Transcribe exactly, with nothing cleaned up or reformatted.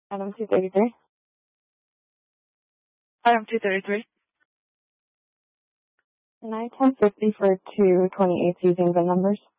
Item two thirty-three. Item two thirty-three. Can I ten fifty for two twenty-eights using VIN numbers?